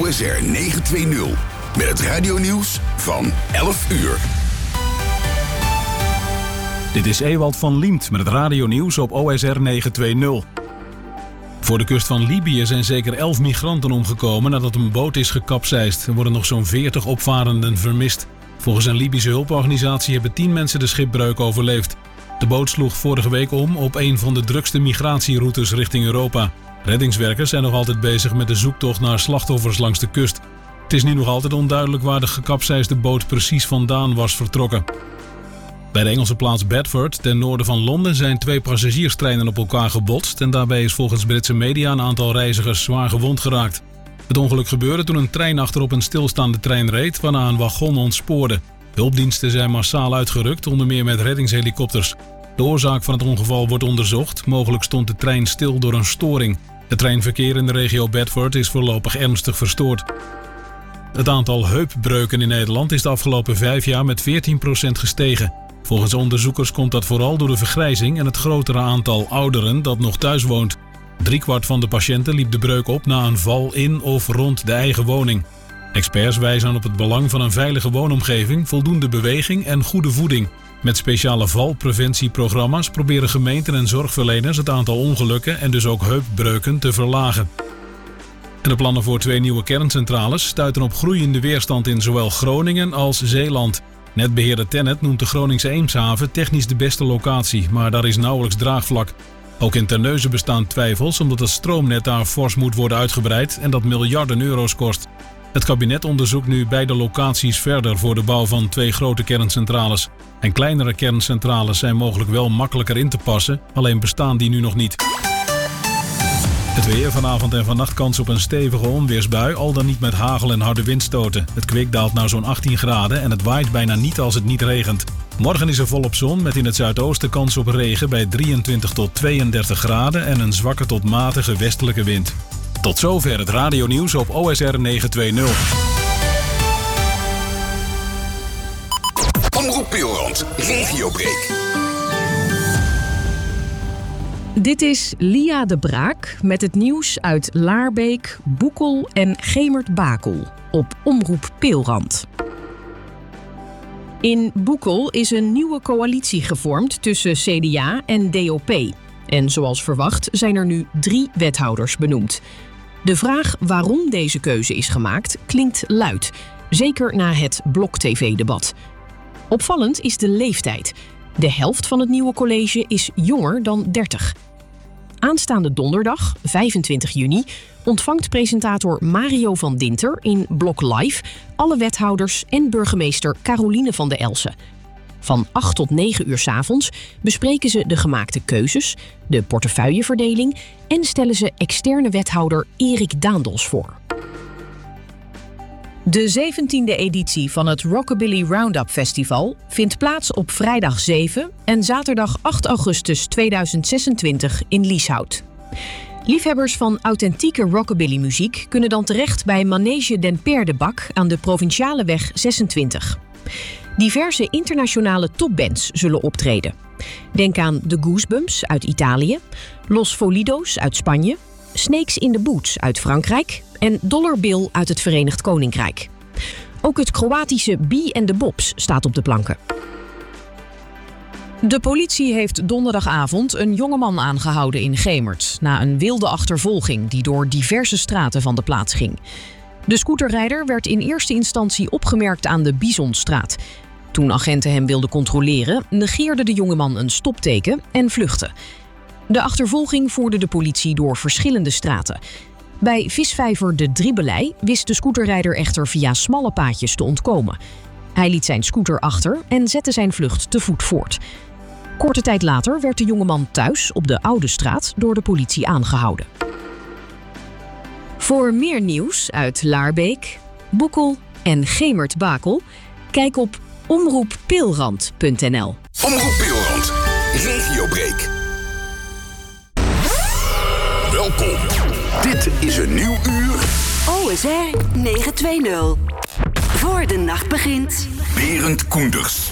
OSR 920. Met het radionieuws van 11 uur. Dit is Ewald van Liemt met het radionieuws op OSR 920. Voor de kust van Libië zijn zeker 11 migranten omgekomen nadat een boot is gekapseist. Er worden nog zo'n 40 opvarenden vermist. Volgens een Libische hulporganisatie hebben 10 mensen de schipbreuk overleefd. De boot sloeg vorige week om op een van de drukste migratieroutes richting Europa. Reddingswerkers zijn nog altijd bezig met de zoektocht naar slachtoffers langs de kust. Het is nu nog altijd onduidelijk waar de gekapseisde boot precies vandaan was vertrokken. Bij de Engelse plaats Bedford, ten noorden van Londen, zijn 2 passagierstreinen op elkaar gebotst en daarbij is volgens Britse media een aantal reizigers zwaar gewond geraakt. Het ongeluk gebeurde toen een trein achterop een stilstaande trein reed, waarna een wagon ontspoorde. Hulpdiensten zijn massaal uitgerukt, onder meer met reddingshelikopters. De oorzaak van het ongeval wordt onderzocht. Mogelijk stond de trein stil door een storing. Het treinverkeer in de regio Bedford is voorlopig ernstig verstoord. Het aantal heupbreuken in Nederland is de afgelopen 5 jaar met 14% gestegen. Volgens onderzoekers komt dat vooral door de vergrijzing en het grotere aantal ouderen dat nog thuis woont. 3/4 van de patiënten liep de breuk op na een val in of rond de eigen woning. Experts wijzen op het belang van een veilige woonomgeving, voldoende beweging en goede voeding. Met speciale valpreventieprogramma's proberen gemeenten en zorgverleners het aantal ongelukken en dus ook heupbreuken te verlagen. En de plannen voor 2 nieuwe kerncentrales stuiten op groeiende weerstand in zowel Groningen als Zeeland. Netbeheerder TenneT noemt de Groningse Eemshaven technisch de beste locatie, maar daar is nauwelijks draagvlak. Ook in Terneuzen bestaan twijfels omdat het stroomnet daar fors moet worden uitgebreid en dat miljarden euro's kost. Het kabinet onderzoekt nu beide locaties verder voor de bouw van 2 grote kerncentrales. En kleinere kerncentrales zijn mogelijk wel makkelijker in te passen, alleen bestaan die nu nog niet. Het weer, vanavond en vannacht kans op een stevige onweersbui, al dan niet met hagel en harde windstoten. Het kwik daalt naar zo'n 18 graden en het waait bijna niet als het niet regent. Morgen is er volop zon met in het zuidoosten kans op regen bij 23 tot 32 graden en een zwakke tot matige westelijke wind. Tot zover het radionieuws op OSR 920. Omroep Pilrand, regiobreak. Dit is Lia de Braak met het nieuws uit Laarbeek, Boekel en Gemert-Bakel op Omroep Pilrand. In Boekel is een nieuwe coalitie gevormd tussen CDA en DOP. En zoals verwacht zijn er nu 3 wethouders benoemd. De vraag waarom deze keuze is gemaakt klinkt luid, zeker na het Blok-TV-debat. Opvallend is de leeftijd. De helft van het nieuwe college is jonger dan 30. Aanstaande donderdag, 25 juni, ontvangt presentator Mario van Dinter in Blok Live alle wethouders en burgemeester Caroline van der Elsen. Van 8 tot 9 uur 's avonds bespreken ze de gemaakte keuzes, de portefeuilleverdeling en stellen ze externe wethouder Erik Daandels voor. De 17e editie van het Rockabilly Roundup Festival vindt plaats op vrijdag 7 en zaterdag 8 augustus 2026 in Lieshout. Liefhebbers van authentieke rockabilly-muziek kunnen dan terecht bij Manege den Perdebak aan de Provinciale Weg 26. Diverse internationale topbands zullen optreden. Denk aan The Goosebumps uit Italië, Los Folidos uit Spanje, Snakes in the Boots uit Frankrijk en Dollar Bill uit het Verenigd Koninkrijk. Ook het Kroatische Bee and the Bobs staat op de planken. De politie heeft donderdagavond een jongeman aangehouden in Gemert na een wilde achtervolging die door diverse straten van de plaats ging. De scooterrijder werd in eerste instantie opgemerkt aan de Bisonstraat. Toen agenten hem wilden controleren, negeerde de jongeman een stopteken en vluchtte. De achtervolging voerde de politie door verschillende straten. Bij visvijver De Dribbelij wist de scooterrijder echter via smalle paadjes te ontkomen. Hij liet zijn scooter achter en zette zijn vlucht te voet voort. Korte tijd later werd de jongeman thuis op de Oude Straat door de politie aangehouden. Voor meer nieuws uit Laarbeek, Boekel en Gemert-Bakel, kijk op omroeppilrand.nl. Omroep Pilrand, regiobreak. Welkom. Dit is een nieuw uur. OSR 920. Voor de nacht begint. Berend Koenders.